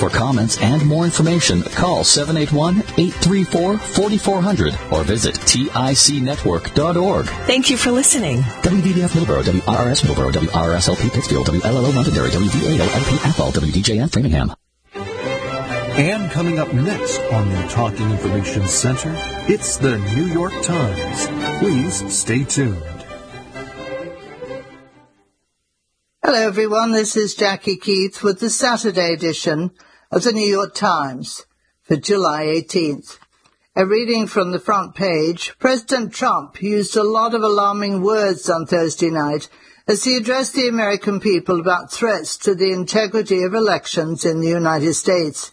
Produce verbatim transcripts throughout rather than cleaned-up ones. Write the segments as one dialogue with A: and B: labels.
A: For comments and more information, call seven eight one, eight three four, four four zero zero or visit tic network dot org.
B: Thank you for listening.
A: W D D F Middleborough, W R R S Middleborough, W R R S L P Pittsfield, W L L O Londonderry, W V A L L P Athol, W D J N Framingham.
C: And coming up next on the Talking Information Center, it's the New York Times. Please stay tuned.
D: Hello, everyone. This is Jackie Keith with the Saturday edition of the New York Times for July eighteenth. A reading from the front page. President Trump used a lot of alarming words on Thursday night as he addressed the American people about threats to the integrity of elections in the United States.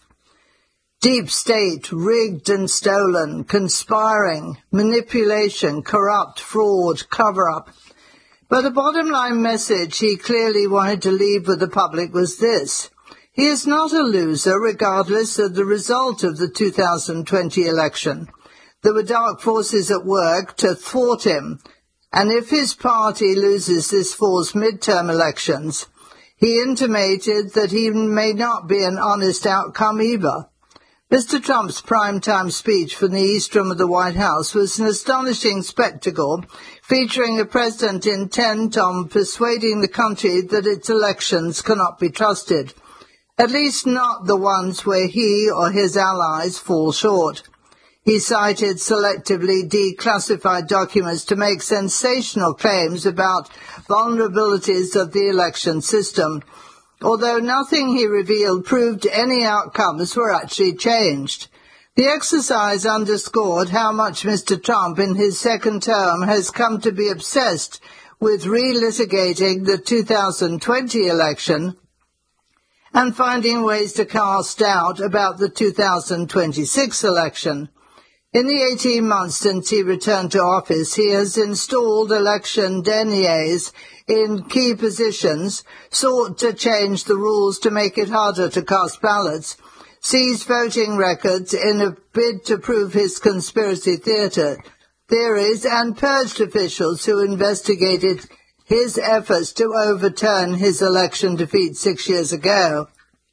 D: Deep state, rigged and stolen, conspiring, manipulation, corrupt, fraud, cover-up. But the bottom line message he clearly wanted to leave with the public was this. He is not a loser regardless of the result of the two thousand twenty election. There were dark forces at work to thwart him, and if his party loses this fall's midterm elections, he intimated that he may not be an honest outcome either. Mister Trump's primetime speech from the East Room of the White House was an astonishing spectacle, featuring a president intent on persuading the country that its elections cannot be trusted, at least not the ones where he or his allies fall short. He cited selectively declassified documents to make sensational claims about vulnerabilities of the election system, although nothing he revealed proved any outcomes were actually changed. The exercise underscored how much Mister Trump in his second term has come to be obsessed with relitigating the two thousand twenty election and finding ways to cast doubt about the two thousand twenty-six election. In the eighteen months since he returned to office, he has installed election deniers in key positions, sought to change the rules to make it harder to cast ballots, seized voting records in a bid to prove his conspiracy theater theories, and purged officials who investigated his efforts to overturn his election defeat six years ago.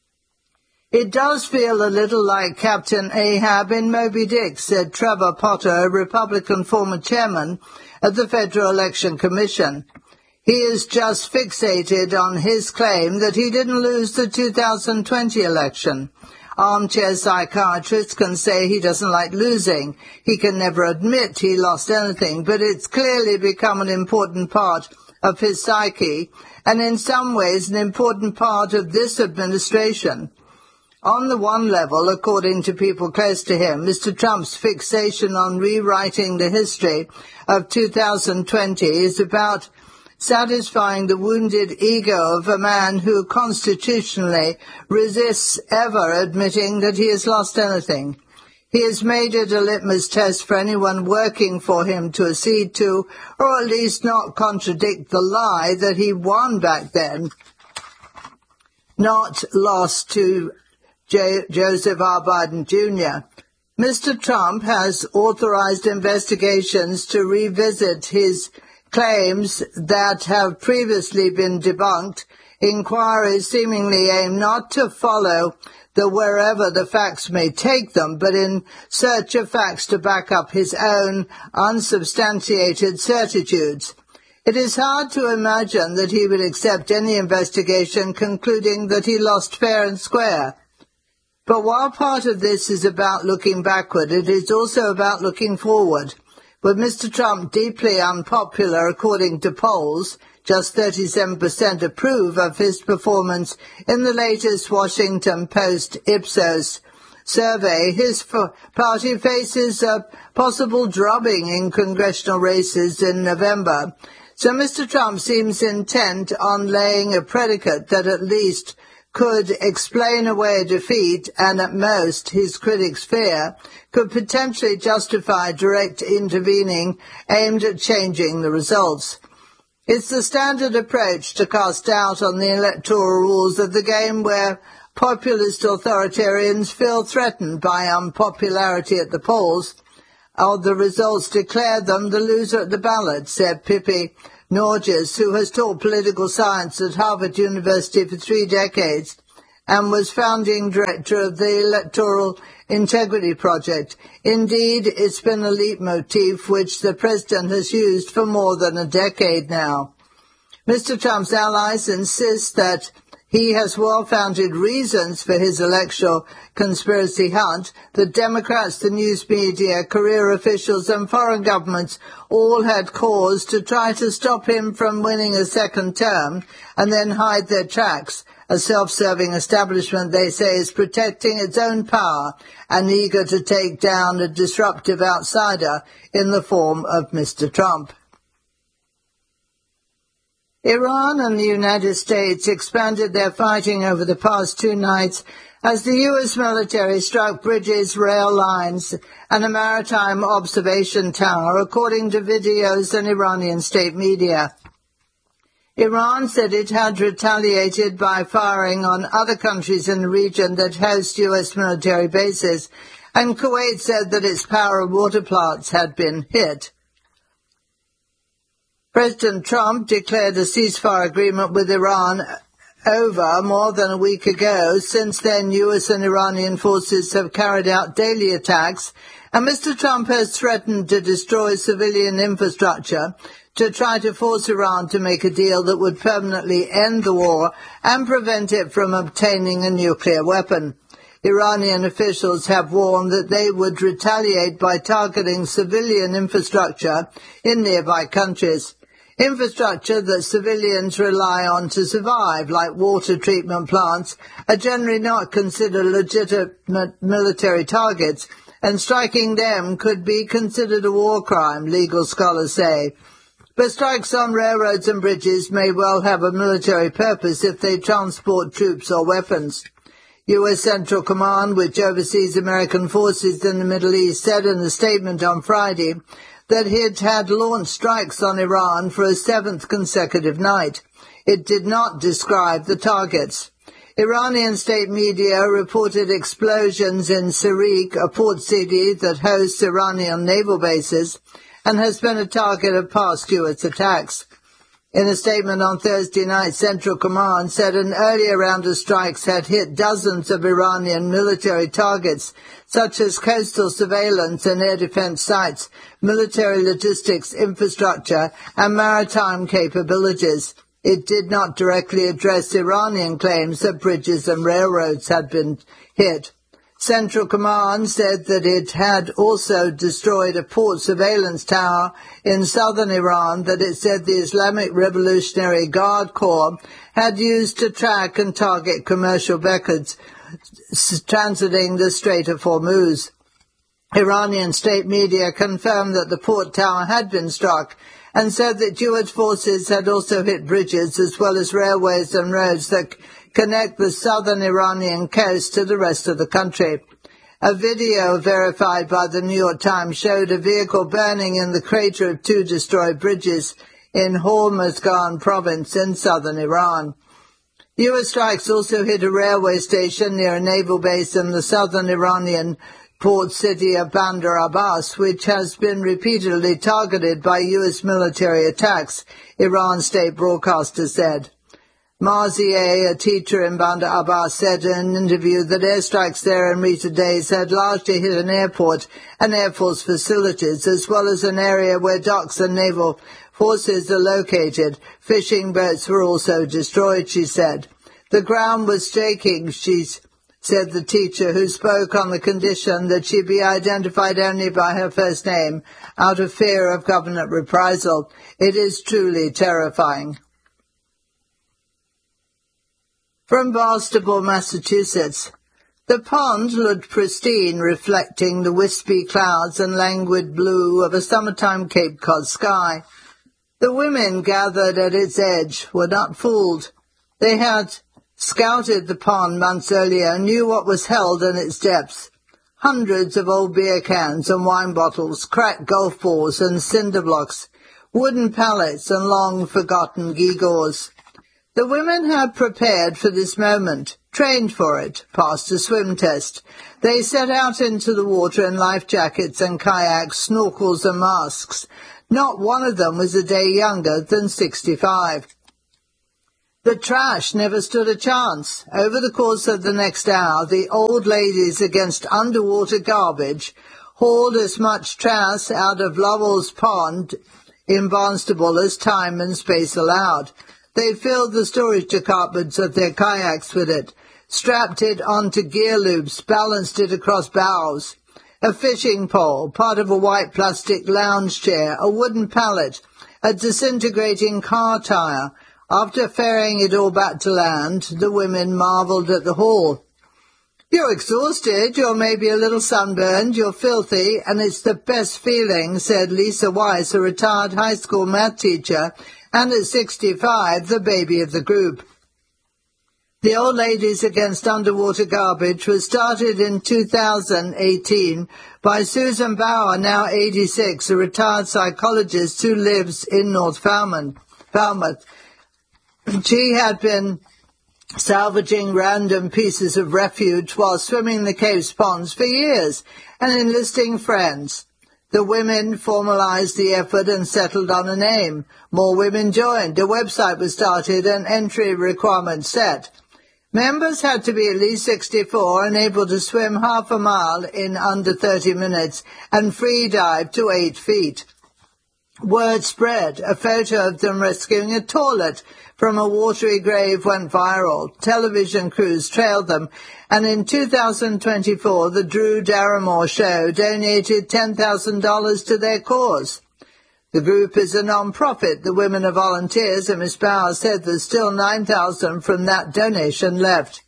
D: It does feel a little like Captain Ahab in Moby Dick, said Trevor Potter, a Republican former chairman of the Federal Election Commission. He is just fixated on his claim that he didn't lose the two thousand twenty election. Armchair psychiatrists can say he doesn't like losing. He can never admit he lost anything, but it's clearly become an important part of his psyche, and in some ways an important part of this administration. On the one level, according to people close to him, Mister Trump's fixation on rewriting the history of two thousand twenty is about satisfying the wounded ego of a man who constitutionally resists ever admitting that he has lost anything. He has made it a litmus test for anyone working for him to accede to, or at least not contradict the lie that he won back then, not lost to J- Joseph R. Biden Junior Mister Trump has authorized investigations to revisit his claims that have previously been debunked, inquiries seemingly aim not to follow the wherever the facts may take them, but in search of facts to back up his own unsubstantiated certitudes. It is hard to imagine that he would accept any investigation concluding that he lost fair and square. But while part of this is about looking backward, it is also about looking forward. With Mister Trump deeply unpopular according to polls, just thirty-seven percent approve of his performance in the latest Washington Post Ipsos survey, his party faces a possible drubbing in congressional races in November. So Mister Trump seems intent on laying a predicate that at least could explain away defeat and at most, his critics fear, could potentially justify direct intervening aimed at changing the results. It's the standard approach to cast doubt on the electoral rules of the game where populist authoritarians feel threatened by unpopularity at the polls, or the results declare them the loser at the ballot, said Pippi Norges, who has taught political science at Harvard University for three decades and was founding director of the Electoral Integrity Project. Indeed, it's been a leitmotif which the president has used for more than a decade now. Mister Trump's allies insist that he has well-founded reasons for his electoral conspiracy hunt. The Democrats, the news media, career officials and foreign governments all had cause to try to stop him from winning a second term and then hide their tracks. A self-serving establishment, they say, is protecting its own power and eager to take down a disruptive outsider in the form of Mister Trump. Iran and the United States expanded their fighting over the past two nights as the U S military struck bridges, rail lines, and a maritime observation tower, according to videos and Iranian state media. Iran said it had retaliated by firing on other countries in the region that host U S military bases, and Kuwait said that its power and water plants had been hit. President Trump declared a ceasefire agreement with Iran over more than a week ago. Since then, U S and Iranian forces have carried out daily attacks, and Mister Trump has threatened to destroy civilian infrastructure to try to force Iran to make a deal that would permanently end the war and prevent it from obtaining a nuclear weapon. Iranian officials have warned that they would retaliate by targeting civilian infrastructure in nearby countries. Infrastructure that civilians rely on to survive, like water treatment plants, are generally not considered legitimate military targets, and striking them could be considered a war crime, legal scholars say. But strikes on railroads and bridges may well have a military purpose if they transport troops or weapons. U S Central Command, which oversees American forces in the Middle East, said in a statement on Friday that it had launched strikes on Iran for a seventh consecutive night. It did not describe the targets. Iranian state media reported explosions in Sirik, a port city that hosts Iranian naval bases and has been a target of past U S attacks. In a statement on Thursday night, Central Command said an earlier round of strikes had hit dozens of Iranian military targets, such as coastal surveillance and air defense sites, military logistics infrastructure, and maritime capabilities. It did not directly address Iranian claims that bridges and railroads had been hit. Central Command said that it had also destroyed a port surveillance tower in southern Iran that it said the Islamic Revolutionary Guard Corps had used to track and target commercial vessels transiting the Strait of Hormuz. Iranian state media confirmed that the port tower had been struck and said that U S forces had also hit bridges as well as railways and roads that connect the southern Iranian coast to the rest of the country. A video verified by the New York Times showed a vehicle burning in the crater of two destroyed bridges in Hormuzgan province in southern Iran. U S strikes also hit a railway station near a naval base in the southern Iranian port city of Bandar Abbas, which has been repeatedly targeted by U S military attacks, Iran state broadcaster said. Marzieh, a teacher in Bandar Abbas, said in an interview that airstrikes there in recent days had largely hit an airport and Air Force facilities, as well as an area where docks and naval forces are located. Fishing boats were also destroyed, she said. The ground was shaking, she said, the teacher, who spoke on the condition that she be identified only by her first name, out of fear of government reprisal. It is truly terrifying. From Bastable, Massachusetts. The pond looked pristine, reflecting the wispy clouds and languid blue of a summertime Cape Cod sky. The women gathered at its edge were not fooled. They had scouted the pond months earlier and knew what was held in its depths. Hundreds of old beer cans and wine bottles, cracked golf balls and cinder blocks, wooden pallets and long-forgotten gewgaws. The women had prepared for this moment, trained for it, passed a swim test. They set out into the water in life jackets and kayaks, snorkels and masks. Not one of them was a day younger than sixty-five. The trash never stood a chance. Over the course of the next hour, the old ladies against underwater garbage hauled as much trash out of Lovell's Pond in Barnstable as time and space allowed. They filled the storage departments of their kayaks with it, strapped it onto gear loops, balanced it across bows. A fishing pole, part of a white plastic lounge chair, a wooden pallet, a disintegrating car tire. After ferrying it all back to land, the women marvelled at the haul. "You're exhausted, you're maybe a little sunburned, you're filthy, and it's the best feeling," said Lisa Weiss, a retired high school math teacher, and at sixty-five, the baby of the group. The Old Ladies Against Underwater Garbage was started in two thousand eighteen by Susan Bauer, now eighty-six, a retired psychologist who lives in North Falmouth. She had been salvaging random pieces of refuge while swimming the cave's ponds for years and enlisting friends. The women formalized the effort and settled on a name. More women joined. A website was started and entry requirements set. Members had to be at least sixty-four and able to swim half a mile in under thirty minutes and free dive to eight feet. Word spread. A photo of them rescuing a toilet from a watery grave went viral. Television crews trailed them, and in two thousand twenty-four, the Drew Darramore Show donated ten thousand dollars to their cause. The group is a non-profit. The women are volunteers, and Miss Bauer said there's still nine thousand dollars from that donation left.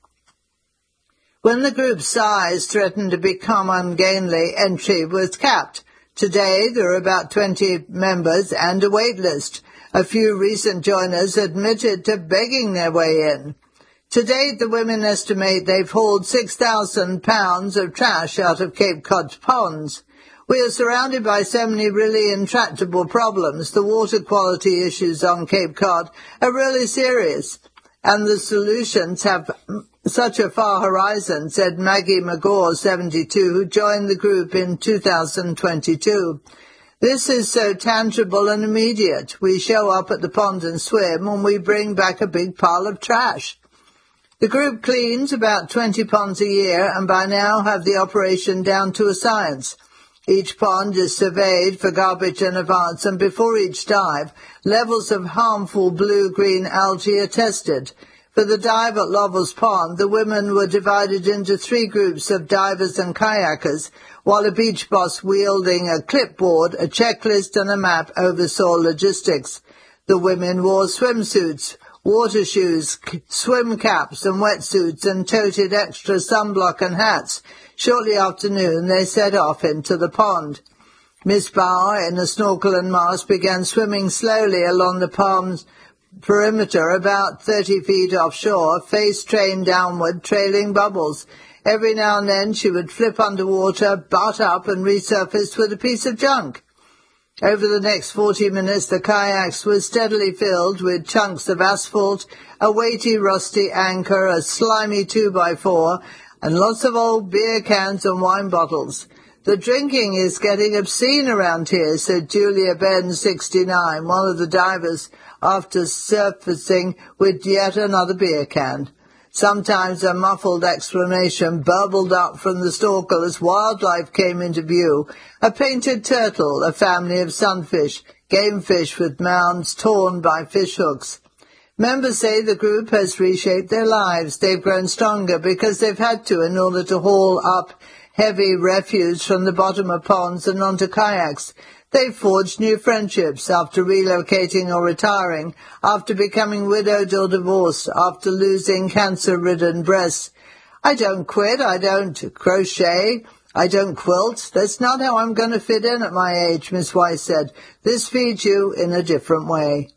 D: When the group's size threatened to become ungainly, entry was capped. Today, there are about twenty members and a wait list. A few recent joiners admitted to begging their way in. To date, the women estimate they've hauled six thousand pounds of trash out of Cape Cod's ponds. We are surrounded by so many really intractable problems. The water quality issues on Cape Cod are really serious, and the solutions have such a far horizon, said Maggie McGaw, seventy-two, who joined the group in two thousand twenty-two. This is so tangible and immediate. We show up at the pond and swim, and we bring back a big pile of trash. The group cleans about twenty ponds a year, and by now have the operation down to a science. Each pond is surveyed for garbage in advance, and before each dive, levels of harmful blue-green algae are tested. For the dive at Lovell's Pond, the women were divided into three groups of divers and kayakers, while a beach boss wielding a clipboard, a checklist and a map oversaw logistics. The women wore swimsuits, water shoes, swim caps and wetsuits, and toted extra sunblock and hats. Shortly after noon, they set off into the pond. Miss Bauer, in a snorkel and mask, began swimming slowly along the pond's perimeter about thirty feet offshore, face trained downward, trailing bubbles. Every now and then she would flip underwater, butt up, and resurface with a piece of junk. Over the next forty minutes, the kayaks were steadily filled with chunks of asphalt, a weighty, rusty anchor, a slimy two by four, and lots of old beer cans and wine bottles. "The drinking is getting obscene around here," said Julia Ben, sixty-nine, one of the divers, after surfacing with yet another beer can. Sometimes a muffled exclamation burbled up from the snorkel as wildlife came into view. A painted turtle, a family of sunfish, game fish with mounds torn by fishhooks. Members say the group has reshaped their lives. They've grown stronger because they've had to in order to haul up heavy refuse from the bottom of ponds and onto kayaks. They've forged new friendships after relocating or retiring, after becoming widowed or divorced, after losing cancer-ridden breasts. "I don't quit, I don't crochet, I don't quilt. That's not how I'm going to fit in at my age," Miss Weiss said. "This feeds you in a different way."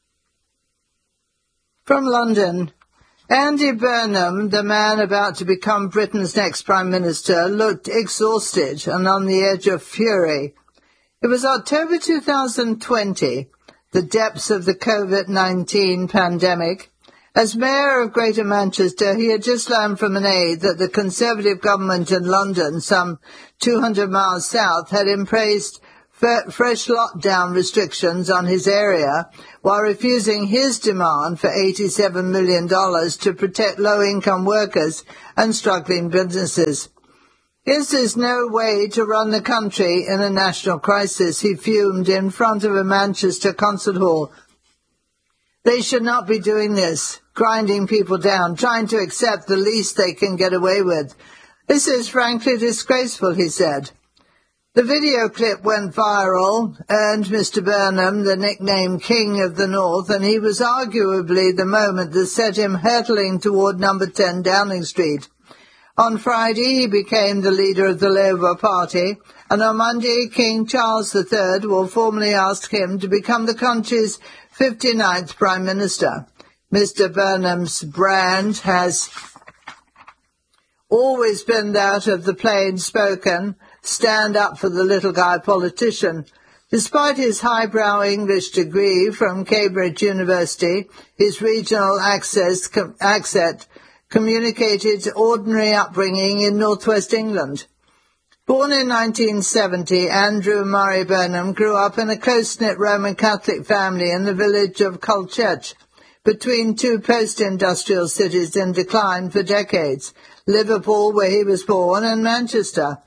D: From London, Andy Burnham, the man about to become Britain's next Prime Minister, looked exhausted and on the edge of fury. It was October two thousand twenty, the depths of the COVID nineteen pandemic. As Mayor of Greater Manchester, he had just learned from an aide that the Conservative government in London, some two hundred miles south, had embraced f- fresh lockdown restrictions on his area while refusing his demand for eighty-seven million dollars to protect low-income workers and struggling businesses. This is no way to run the country in a national crisis, he fumed in front of a Manchester concert hall. They should not be doing this, grinding people down, trying to accept the least they can get away with. This is frankly disgraceful, he said. The video clip went viral, earned Mister Burnham the nickname King of the North, and he was arguably the moment that set him hurtling toward number ten Downing Street. On Friday, he became the leader of the Labour Party, and on Monday, King Charles the Third will formally ask him to become the country's fifty-ninth Prime Minister. Mister Burnham's brand has always been that of the plain-spoken, stand-up-for-the-little-guy politician. Despite his highbrow English degree from Cambridge University, his regional access, com- accent communicated ordinary upbringing in northwest England. Born in nineteen seventy, Andrew Murray Burnham grew up in a close-knit Roman Catholic family in the village of Colchester, between two post-industrial cities in decline for decades, Liverpool, where he was born, and Manchester.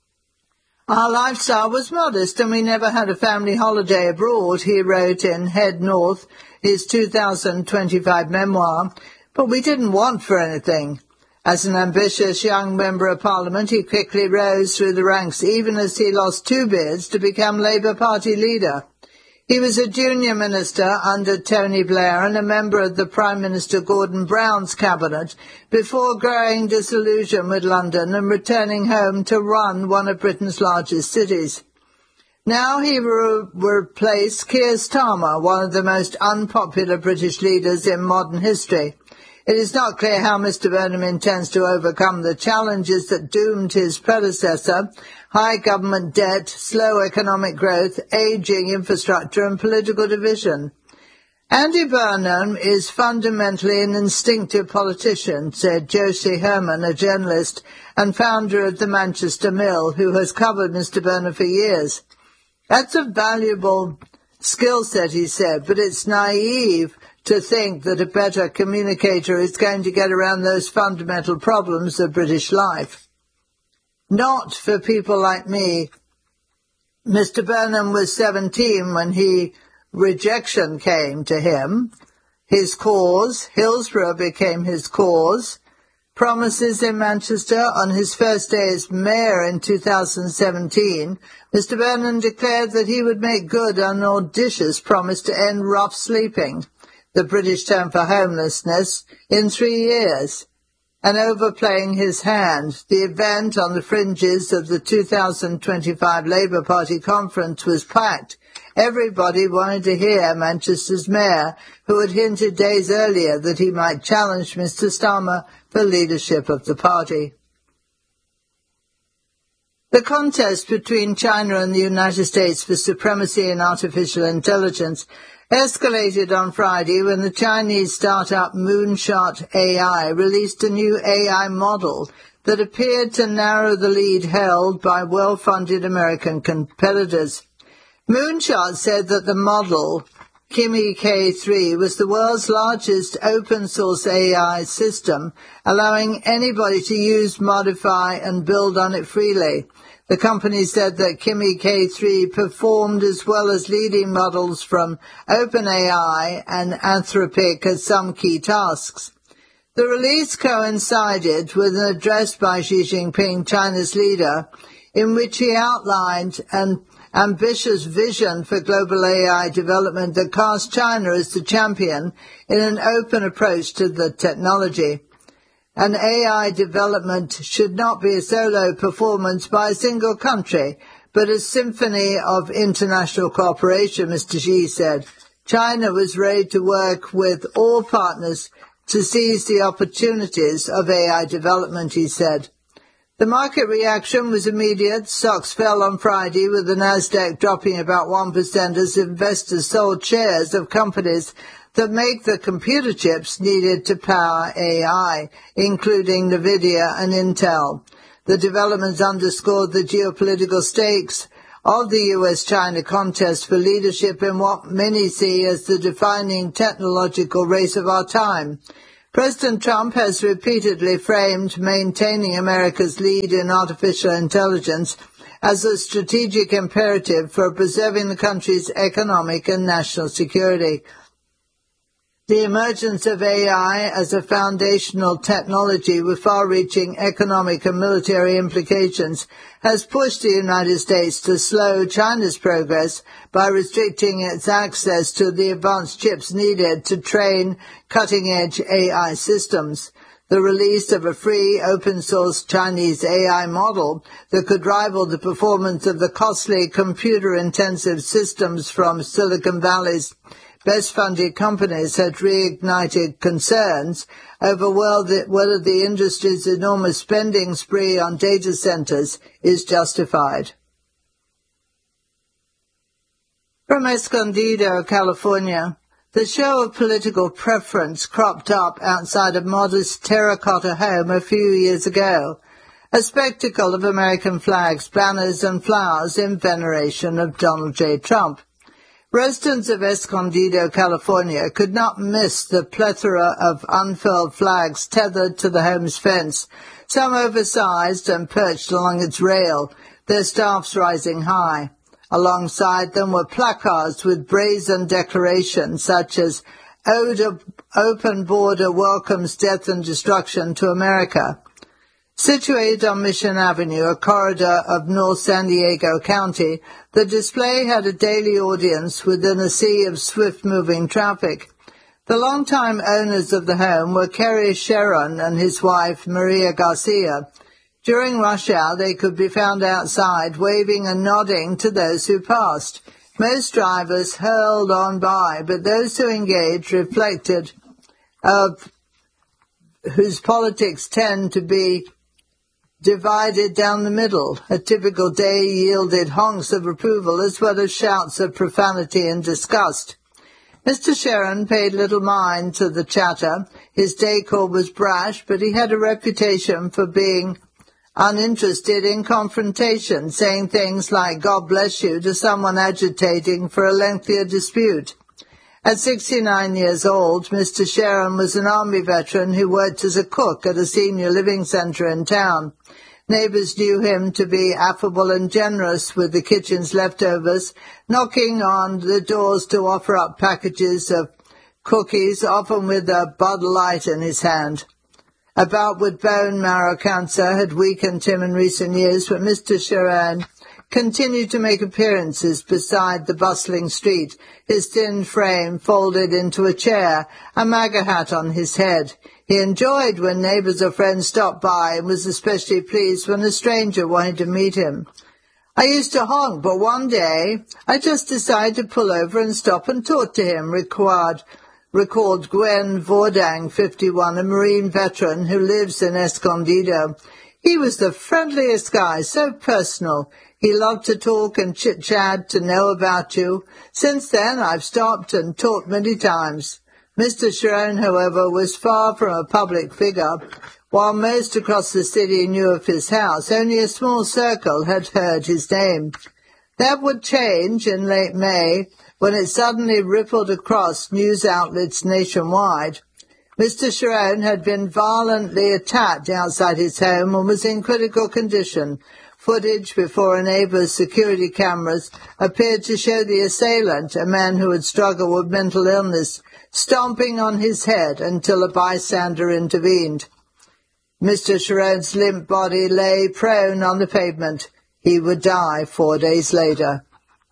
D: Our lifestyle was modest and we never had a family holiday abroad, he wrote in Head North, his two thousand twenty-five memoir, but we didn't want for anything. As an ambitious young Member of Parliament, he quickly rose through the ranks, even as he lost two bids to become Labour Party leader. He was a junior minister under Tony Blair and a member of the Prime Minister Gordon Brown's cabinet before growing disillusion with London and returning home to run one of Britain's largest cities. Now he will replace Keir Starmer, one of the most unpopular British leaders in modern history. It is not clear how Mister Burnham intends to overcome the challenges that doomed his predecessor: high government debt, slow economic growth, ageing infrastructure and political division. Andy Burnham is fundamentally an instinctive politician, said Josie Herman, a journalist and founder of the Manchester Mill, who has covered Mister Burnham for years. That's a valuable skill set, he said, but it's naive to think that a better communicator is going to get around those fundamental problems of British life. Not for people like me. Mister Burnham was seventeen when he rejection came to him. His cause, Hillsborough became his cause. Promises in Manchester. On his first day as mayor in two thousand seventeen, Mister Burnham declared that he would make good on an audacious promise to end rough sleeping, the British term for homelessness, in three years. And overplaying his hand, the event on the fringes of the two thousand twenty-five Labour Party conference was packed. Everybody wanted to hear Manchester's mayor, who had hinted days earlier that he might challenge Mister Starmer for leadership of the party. The contest between China and the United States for supremacy in artificial intelligence escalated on Friday when the Chinese startup Moonshot A I released a new A I model that appeared to narrow the lead held by well-funded American competitors. Moonshot said that the model, Kimi K three, was the world's largest open-source A I system, allowing anybody to use, modify, and build on it freely. The company said that Kimi K three performed as well as leading models from OpenAI and Anthropic at some key tasks. The release coincided with an address by Xi Jinping, China's leader, in which he outlined an ambitious vision for global A I development that cast China as the champion in an open approach to the technology. And A I development should not be a solo performance by a single country, but a symphony of international cooperation, Mister Xi said. China was ready to work with all partners to seize the opportunities of A I development, he said. The market reaction was immediate. Stocks fell on Friday, with the Nasdaq dropping about one percent as investors sold shares of companies that make the computer chips needed to power A I, including NVIDIA and Intel. The developments underscored the geopolitical stakes of the U S China contest for leadership in what many see as the defining technological race of our time. President Trump has repeatedly framed maintaining America's lead in artificial intelligence as a strategic imperative for preserving the country's economic and national security. The emergence of A I as a foundational technology with far-reaching economic and military implications has pushed the United States to slow China's progress by restricting its access to the advanced chips needed to train cutting-edge A I systems. The release of a free, open-source Chinese A I model that could rival the performance of the costly, computer-intensive systems from Silicon Valley's best-funded companies had reignited concerns over whether the industry's enormous spending spree on data centers is justified. From Escondido, California, the show of political preference cropped up outside a modest terracotta home a few years ago, a spectacle of American flags, banners, and flowers in veneration of Donald J. Trump. Residents of Escondido, California, could not miss the plethora of unfurled flags tethered to the home's fence, some oversized and perched along its rail, their staffs rising high. Alongside them were placards with brazen declarations such as "Open Border Welcomes Death and Destruction to America." Situated on Mission Avenue, a corridor of North San Diego County, the display had a daily audience within a sea of swift-moving traffic. The longtime owners of the home were Kerry Sharon and his wife, Maria Garcia. During rush hour, they could be found outside, waving and nodding to those who passed. Most drivers hurled on by, but those who engaged reflected of whose politics tend to be divided down the middle. A typical day yielded honks of approval as well as shouts of profanity and disgust. Mister Sharon paid little mind to the chatter. His decor was brash, but he had a reputation for being uninterested in confrontation, saying things like "God bless you" to someone agitating for a lengthier dispute. At sixty-nine years old, Mister Sharon was an Army veteran who worked as a cook at a senior living center in town. Neighbors knew him to be affable and generous with the kitchen's leftovers, knocking on the doors to offer up packages of cookies, often with a Bud Light in his hand. A bout with bone marrow cancer had weakened him in recent years, but Mister Sharon continued to make appearances beside the bustling street, his thin frame folded into a chair, a MAGA hat on his head. He enjoyed when neighbors or friends stopped by and was especially pleased when a stranger wanted to meet him. "I used to honk, but one day I just decided to pull over and stop and talk to him," required, recalled Gwen Vordang, fifty-one, a Marine veteran who lives in Escondido. "He was the friendliest guy, so personal. He loved to talk and chit-chat, to know about you. Since then, I've stopped and talked many times." Mister Sharon, however, was far from a public figure. While most across the city knew of his house, only a small circle had heard his name. That would change in late May, when it suddenly rippled across news outlets nationwide. Mister Sharon had been violently attacked outside his home and was in critical condition. Footage before a neighbor's security cameras appeared to show the assailant, a man who had struggled with mental illness, stomping on his head until a bystander intervened. Mister Sharon's limp body lay prone on the pavement. He would die four days later.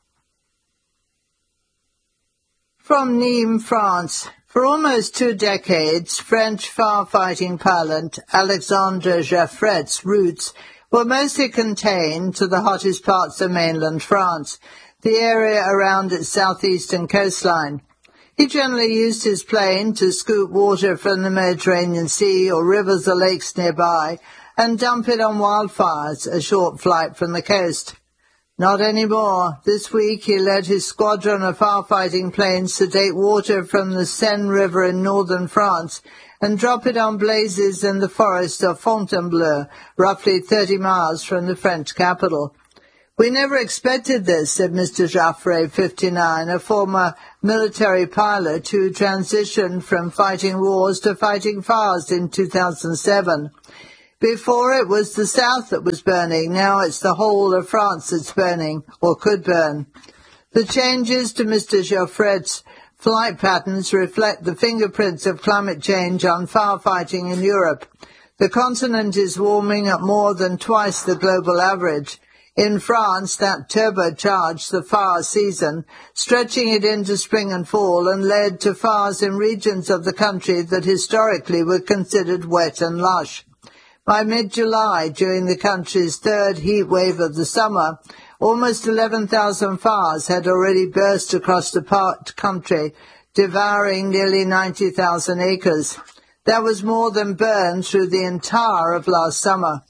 D: From Nîmes, France. For almost two decades, French far-fighting pilot Alexandre Jaffret's roots were mostly contained to the hottest parts of mainland France, the area around its southeastern coastline. He generally used his plane to scoop water from the Mediterranean Sea or rivers or lakes nearby and dump it on wildfires a short flight from the coast. Not anymore. This week he led his squadron of far-fighting planes to take water from the Seine River in northern France and drop it on blazes in the forest of Fontainebleau, roughly thirty miles from the French capital. "We never expected this," said Mister Jaffray, fifty-nine, a former military pilot who transitioned from fighting wars to fighting fires in two thousand seven. Before it was the south that was burning, now it's the whole of France that's burning, or could burn. The changes to Mister Jaffray's flight patterns reflect the fingerprints of climate change on firefighting in Europe. The continent is warming at more than twice the global average. In France, that turbocharged the fire season, stretching it into spring and fall, and led to fires in regions of the country that historically were considered wet and lush. By mid-July, during the country's third heat wave of the summer, almost eleven thousand fires had already burst across the country, devouring nearly ninety thousand acres. That was more than burned through the entire of last summer.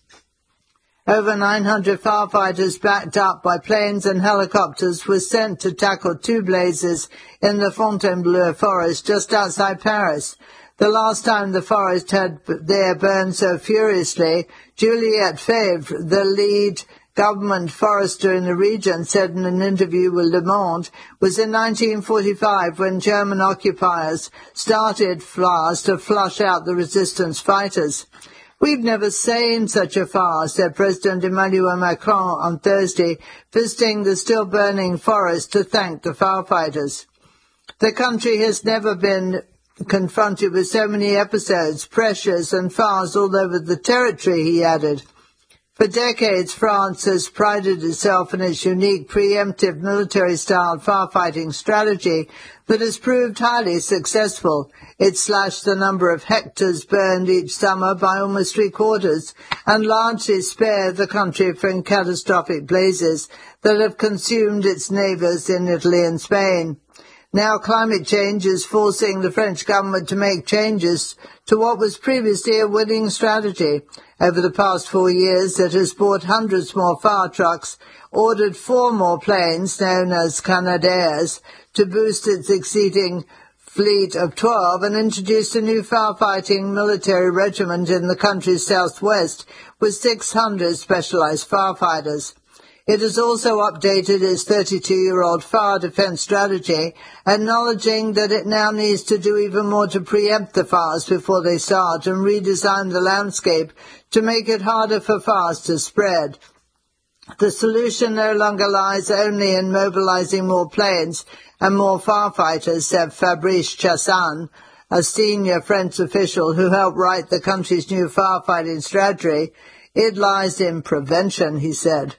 D: Over nine hundred firefighters backed up by planes and helicopters were sent to tackle two blazes in the Fontainebleau forest just outside Paris. The last time the forest had there burned so furiously, Juliette Favre, the lead government forester in the region, said in an interview with Le Monde, was in nineteen forty-five when German occupiers started fires to flush out the resistance fighters. "We've never seen such a fire," said President Emmanuel Macron on Thursday, visiting the still burning forest to thank the firefighters. The country has never been confronted with so many episodes, pressures and fires all over the territory, he added. For decades, France has prided itself in its unique preemptive military-style firefighting strategy that has proved highly successful. It slashed the number of hectares burned each summer by almost three-quarters and largely spared the country from catastrophic blazes that have consumed its neighbours in Italy and Spain. Now climate change is forcing the French government to make changes to what was previously a winning strategy. Over the past four years, it has bought hundreds more fire trucks, ordered four more planes, known as Canadairs, to boost its exceeding fleet of twelve, and introduced a new firefighting military regiment in the country's southwest with six hundred specialized firefighters. It has also updated its thirty-two-year-old fire defense strategy, acknowledging that it now needs to do even more to preempt the fires before they start and redesign the landscape to make it harder for fires to spread. The solution no longer lies only in mobilizing more planes and more firefighters, said Fabrice Chassagne, a senior French official who helped write the country's new firefighting strategy. It lies in prevention, he said.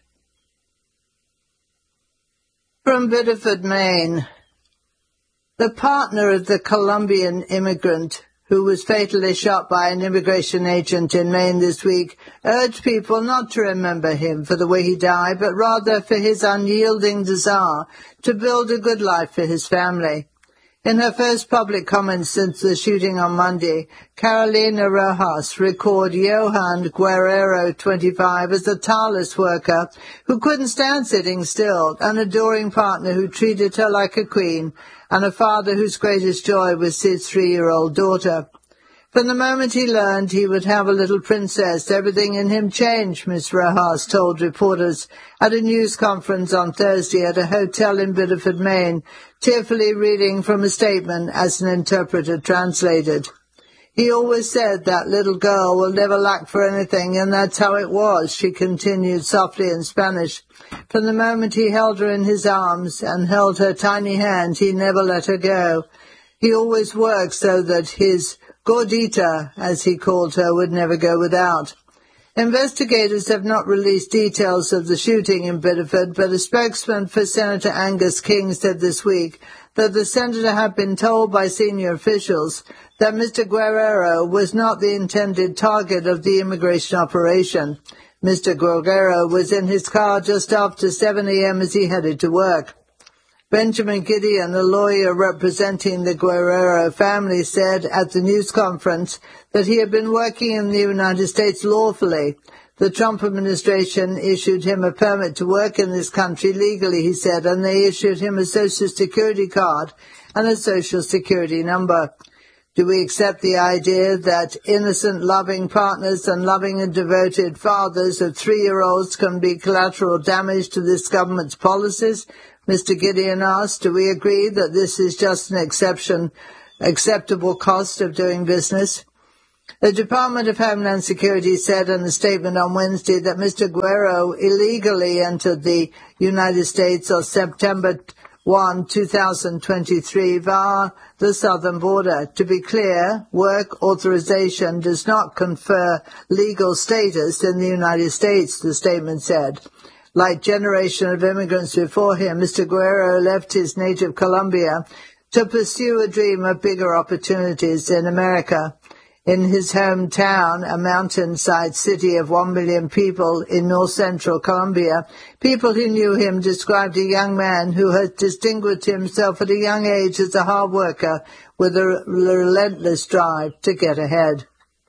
D: From Biddeford, Maine. The partner of the Colombian immigrant who was fatally shot by an immigration agent in Maine this week urged people not to remember him for the way he died, but rather for his unyielding desire to build a good life for his family. In her first public comments since the shooting on Monday, Carolina Rojas recalled Johan Guerrero, twenty-five, as a tireless worker who couldn't stand sitting still, an adoring partner who treated her like a queen, and a father whose greatest joy was his three-year-old daughter. From the moment he learned he would have a little princess, everything in him changed, Miss Rojas told reporters at a news conference on Thursday at a hotel in Biddeford, Maine, tearfully reading from a statement as an interpreter translated. He always said that little girl will never lack for anything, and that's how it was, she continued softly in Spanish. From the moment he held her in his arms and held her tiny hand, he never let her go. He always worked so that his Gordita, as he called her, would never go without. Investigators have not released details of the shooting in Biddeford, but a spokesman for Senator Angus King said this week that the senator had been told by senior officials that Mister Guerrero was not the intended target of the immigration operation. Mister Guerrero was in his car just after seven a.m. as he headed to work. Benjamin Gideon, a lawyer representing the Guerrero family, said at the news conference that he had been working in the United States lawfully. The Trump administration issued him a permit to work in this country legally, he said, and they issued him a Social Security card and a Social Security number. Do we accept the idea that innocent, loving partners and loving and devoted fathers of three-year-olds can be collateral damage to this government's policies? Mister Gideon asked. Do we agree that this is just an exception, acceptable cost of doing business? The Department of Homeland Security said in a statement on Wednesday that Mister Guerrero illegally entered the United States on September first, two thousand twenty-three via the southern border. To be clear, work authorization does not confer legal status in the United States, the statement said. Like generation of immigrants before him, Mister Guerrero left his native Colombia to pursue a dream of bigger opportunities in America. In his hometown, a mountainside city of one million people in north-central Colombia, people who knew him described a young man who had distinguished himself at a young age as a hard worker with a relentless drive to get ahead.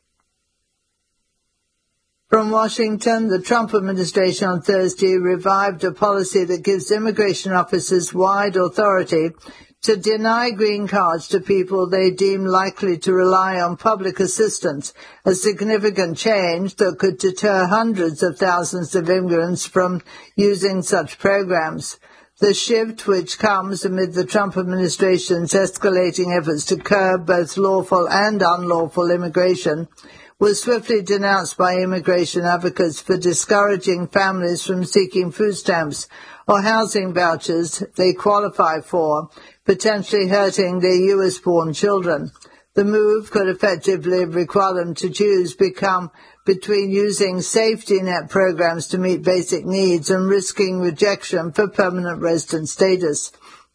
D: From Washington, the Trump administration on Thursday revived a policy that gives immigration officers wide authority to deny green cards to people they deem likely to rely on public assistance, a significant change that could deter hundreds of thousands of immigrants from using such programs. The shift, which comes amid the Trump administration's escalating efforts to curb both lawful and unlawful immigration, was swiftly denounced by immigration advocates for discouraging families from seeking food stamps or housing vouchers they qualify for, potentially hurting their U S-born children. The move could effectively require them to choose become between using safety net programs to meet basic needs and risking rejection for permanent resident status.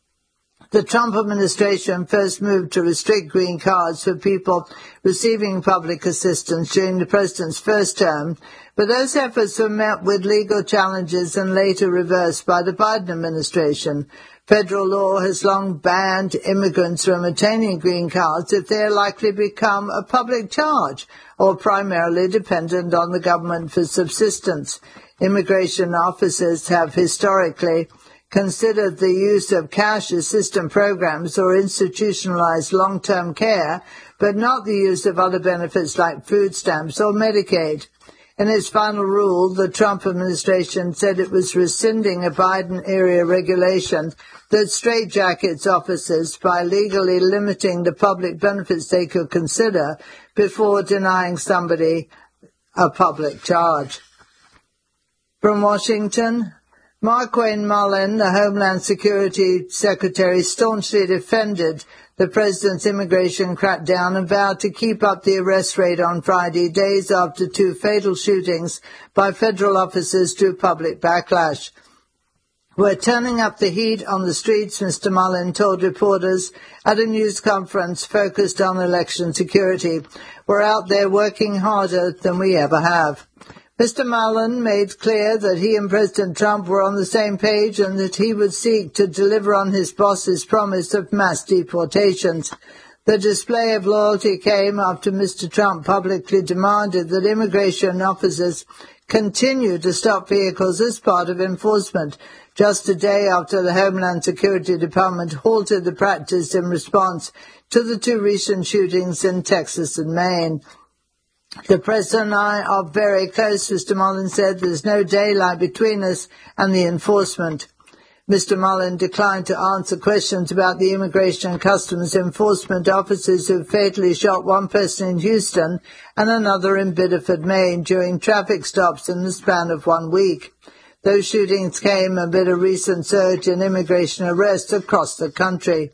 D: The Trump administration first moved to restrict green cards for people receiving public assistance during the president's first term, but those efforts were met with legal challenges and later reversed by the Biden administration. Federal law has long banned immigrants from obtaining green cards if they are likely to become a public charge or primarily dependent on the government for subsistence. Immigration officers have historically considered the use of cash assistance programs or institutionalized long-term care, but not the use of other benefits like food stamps or Medicaid. In its final rule, the Trump administration said it was rescinding a Biden-era regulation that straitjackets officers by legally limiting the public benefits they could consider before denying somebody a public charge. From Washington, Markwayne Mullin, the Homeland Security Secretary, staunchly defended the president's immigration crackdown and vowed to keep up the arrest rate on Friday, days after two fatal shootings by federal officers drew public backlash. We're turning up the heat on the streets, Mister Mullin told reporters at a news conference focused on election security. We're out there working harder than we ever have. Mister Mullin made clear that he and President Trump were on the same page and that he would seek to deliver on his boss's promise of mass deportations. The display of loyalty came after Mister Trump publicly demanded that immigration officers continue to stop vehicles as part of enforcement, just a day after the Homeland Security Department halted the practice in response to the two recent shootings in Texas and Maine. The President and I are very close, Mister Mullin said. There's no daylight between us and the enforcement. Mister Mullin declined to answer questions about the Immigration and Customs Enforcement officers who fatally shot one person in Houston and another in Biddeford, Maine, during traffic stops in the span of one week. Those shootings came amid a recent surge in immigration arrests across the country.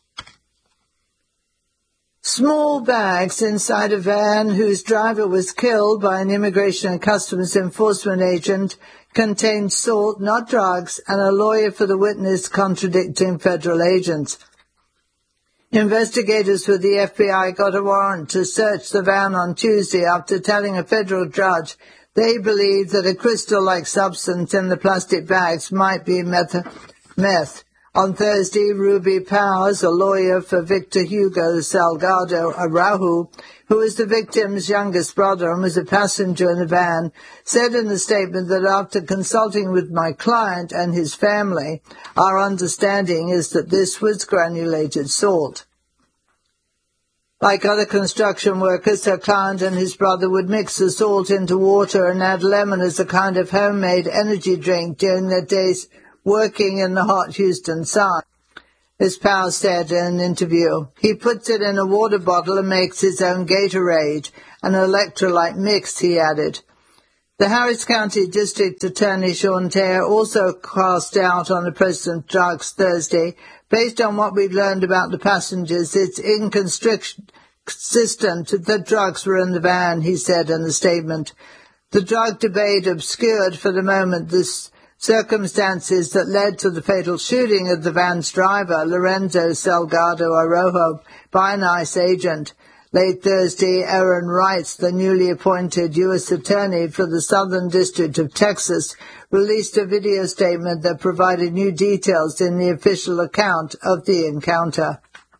D: Small bags inside a van whose driver was killed by an Immigration and Customs Enforcement agent contained salt, not drugs, and a lawyer for the witness contradicting federal agents. Investigators with the F B I got a warrant to search the van on Tuesday after telling a federal judge they believed that a crystal-like substance in the plastic bags might be meth. meth. On Thursday, Ruby Powers, a lawyer for Victor Hugo Salgado Araujo, who is the victim's youngest brother and was a passenger in the van, said in a statement that after consulting with my client and his family, our understanding is that this was granulated salt. Like other construction workers, her client and his brother would mix the salt into water and add lemon as a kind of homemade energy drink during their days working in the hot Houston sun. His pal said in an interview, he puts it in a water bottle and makes his own Gatorade, an electrolyte mix, he added. The Harris County District Attorney Sean Taylor also cast doubt on the president's drugs Thursday. Based on what we've learned about the passengers, it's inconsistent that drugs were in the van, he said in the statement. The drug debate obscured for the moment the circumstances that led to the fatal shooting of the van's driver, Lorenzo Salgado Arrojo, by an ICE agent. Late Thursday, Aaron Wright, the newly appointed U S Attorney for the Southern District of Texas, released a video statement that provided new details in the official account of the encounter.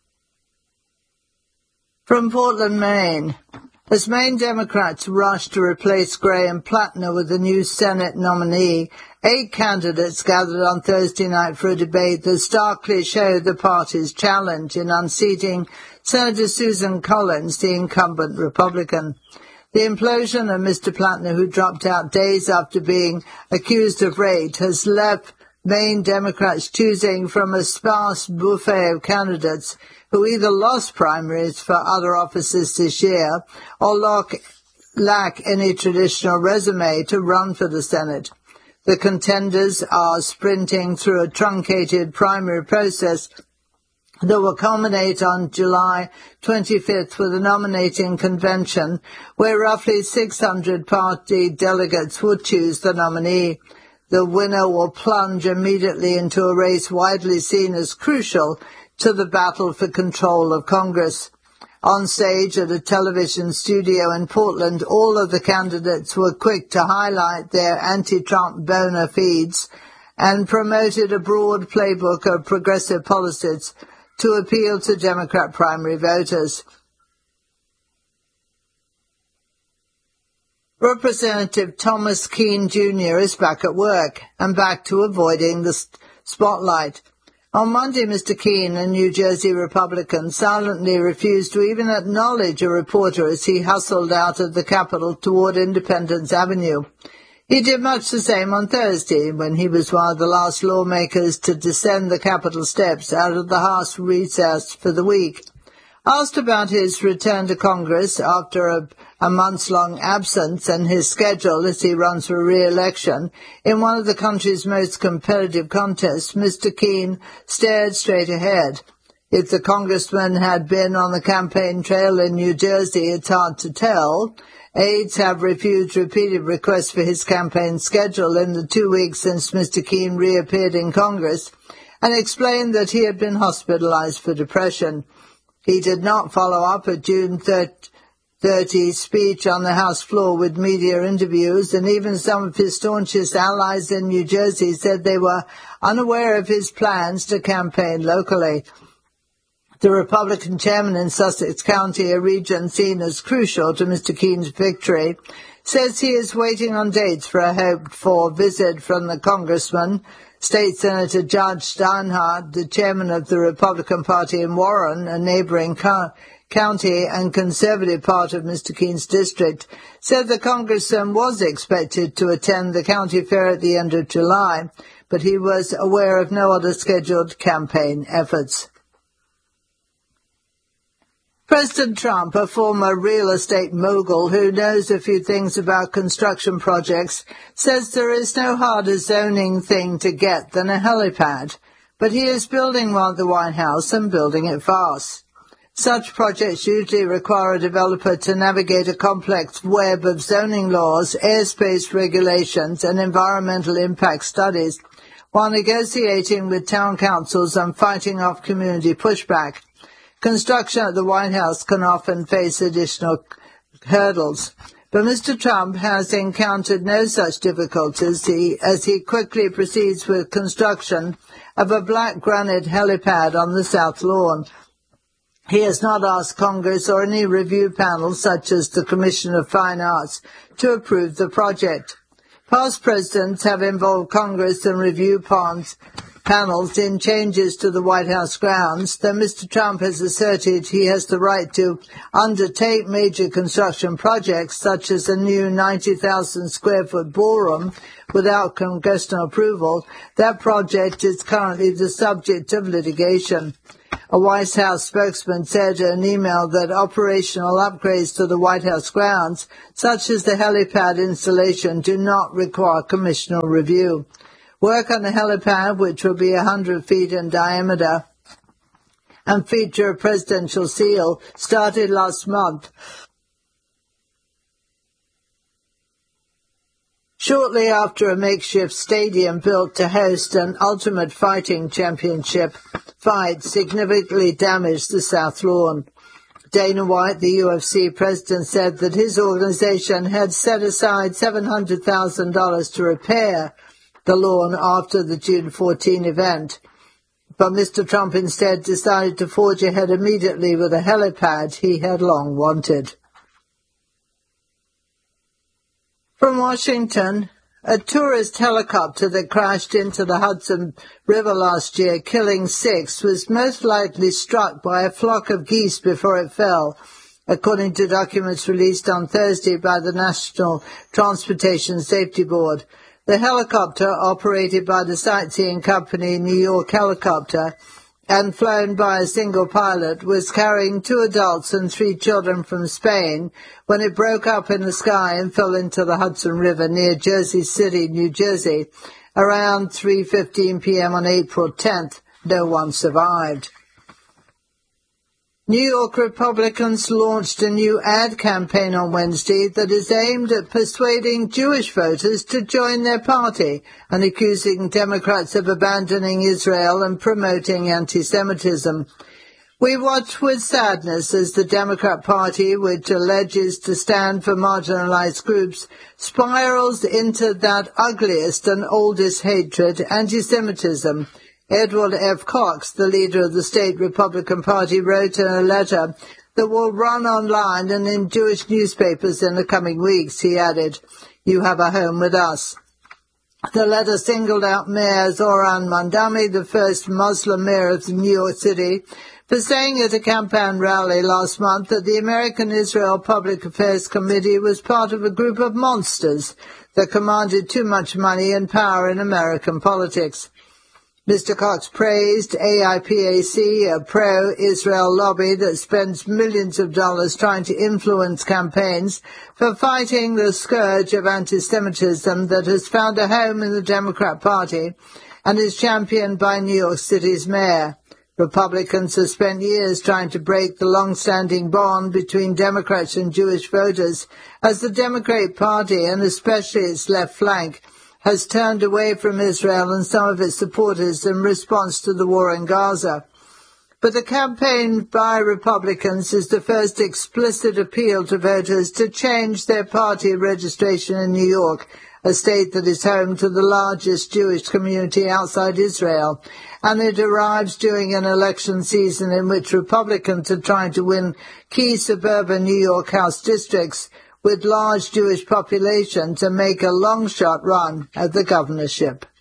D: From Portland, Maine. As Maine Democrats rush to replace Graham Plattner with a new Senate nominee, eight candidates gathered on Thursday night for a debate that starkly showed the party's challenge in unseating Senator Susan Collins, the incumbent Republican. The implosion of Mister Plattner, who dropped out days after being accused of rape, has left Maine Democrats choosing from a sparse buffet of candidates who either lost primaries for other offices this year or lack, lack any traditional resume to run for the Senate. The contenders are sprinting through a truncated primary process that will culminate on July twenty-fifth with a nominating convention where roughly six hundred party delegates will choose the nominee. The winner will plunge immediately into a race widely seen as crucial to the battle for control of Congress. On stage at a television studio in Portland, all of the candidates were quick to highlight their anti-Trump bona fides and promoted a broad playbook of progressive policies to appeal to Democrat primary voters. Representative Thomas Keene Junior is back at work and back to avoiding the spotlight. On Monday, Mister Keene, a New Jersey Republican, silently refused to even acknowledge a reporter as he hustled out of the Capitol toward Independence Avenue. He did much the same on Thursday, when he was one of the last lawmakers to descend the Capitol steps out of the House recess for the week. Asked about his return to Congress after a, a months-long absence and his schedule as he runs for re-election in one of the country's most competitive contests, Mister Keene stared straight ahead. If the congressman had been on the campaign trail in New Jersey, it's hard to tell. Aides have refused repeated requests for his campaign schedule in the two weeks since Mister Keene reappeared in Congress and explained that he had been hospitalized for depression. He did not follow up a June thirtieth speech on the House floor with media interviews, and even some of his staunchest allies in New Jersey said they were unaware of his plans to campaign locally. The Republican chairman in Sussex County, a region seen as crucial to Mister Keene's victory, says he is waiting on dates for a hoped-for visit from the congressman. State Senator Judge Steinhardt, the chairman of the Republican Party in Warren, a neighboring co- county and conservative part of Mister Keene's district, said the congressman was expected to attend the county fair at the end of July, but he was aware of no other scheduled campaign efforts. President Trump, a former real estate mogul who knows a few things about construction projects, says there is no harder zoning thing to get than a helipad, but he is building one at the White House and building it fast. Such projects usually require a developer to navigate a complex web of zoning laws, airspace regulations, and environmental impact studies, while negotiating with town councils and fighting off community pushback. Construction at the White House can often face additional hurdles, but Mister Trump has encountered no such difficulties as he quickly proceeds with construction of a black granite helipad on the South Lawn. He has not asked Congress or any review panel, such as the Commission of Fine Arts, to approve the project. Past presidents have involved Congress and review ponds panels in changes to the White House grounds, though Mister Trump has asserted he has the right to undertake major construction projects such as a new ninety thousand square foot ballroom without congressional approval. That project is currently the subject of litigation. A White House spokesman said in an email that operational upgrades to the White House grounds, such as the helipad installation, do not require commissioner review. Work on the helipad, which will be one hundred feet in diameter and feature a presidential seal, started last month. Shortly after a makeshift stadium built to host an Ultimate Fighting Championship fight significantly damaged the South Lawn. Dana White, the U F C president, said that his organization had set aside seven hundred thousand dollars to repair the lawn after the June fourteenth event. But Mister Trump instead decided to forge ahead immediately with a helipad he had long wanted. From Washington, a tourist helicopter that crashed into the Hudson River last year, killing six, was most likely struck by a flock of geese before it fell, according to documents released on Thursday by the National Transportation Safety Board. The helicopter, operated by the sightseeing company New York Helicopter and flown by a single pilot, was carrying two adults and three children from Spain when it broke up in the sky and fell into the Hudson River near Jersey City, New Jersey, around three fifteen p.m. on April tenth. No one survived. New York Republicans launched a new ad campaign on Wednesday that is aimed at persuading Jewish voters to join their party and accusing Democrats of abandoning Israel and promoting anti-Semitism. We watch with sadness as the Democrat Party, which alleges to stand for marginalized groups, spirals into that ugliest and oldest hatred, anti-Semitism. Edward F. Cox, the leader of the state Republican Party, wrote in a letter that will run online and in Jewish newspapers in the coming weeks. He added, "You have a home with us." The letter singled out Mayor Zohran Mamdani, the first Muslim mayor of New York City, for saying at a campaign rally last month that the American Israel Public Affairs Committee was part of a group of monsters that commanded too much money and power in American politics. Mister Cox praised A I P A C, a pro-Israel lobby that spends millions of dollars trying to influence campaigns, for fighting the scourge of anti-Semitism that has found a home in the Democrat Party and is championed by New York City's mayor. Republicans have spent years trying to break the long-standing bond between Democrats and Jewish voters, as the Democrat Party, and especially its left flank, has turned away from Israel and some of its supporters in response to the war in Gaza. But the campaign by Republicans is the first explicit appeal to voters to change their party registration in New York, a state that is home to the largest Jewish community outside Israel, and it arrives during an election season in which Republicans are trying to win key suburban New York House districts with large Jewish population to make a long-shot run at the governorship.